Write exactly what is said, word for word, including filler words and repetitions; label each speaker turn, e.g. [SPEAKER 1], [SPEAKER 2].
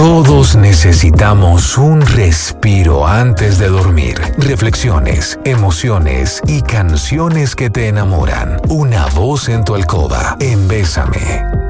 [SPEAKER 1] Todos necesitamos un respiro antes de dormir. Reflexiones, emociones y canciones que te enamoran. Una voz en tu alcoba en Bésame.